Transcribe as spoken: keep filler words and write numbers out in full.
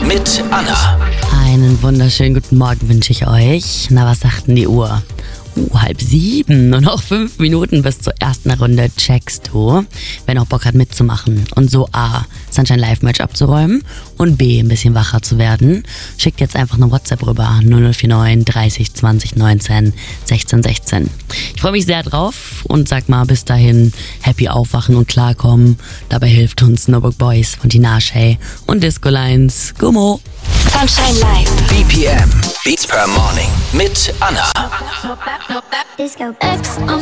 mit Anna. Einen wunderschönen guten Morgen wünsche ich euch. Na, was sagt denn die Uhr? Uh, halb sieben. Nur noch fünf Minuten bis zur ersten Runde checkst du. Wer noch Bock hat mitzumachen und so A, Sunshine Live Match abzuräumen und B, ein bisschen wacher zu werden, schickt jetzt einfach eine WhatsApp rüber. null null vier neun dreißig zwanzig neunzehn sechzehn sechzehn. Ich freue mich sehr drauf und sag mal bis dahin happy aufwachen und klarkommen. Dabei hilft uns Snowboard Boys von Tinashe und Disco Lines. Gummo. Sunshine Live. B P M. Beats per Morning mit Anna. Disco X on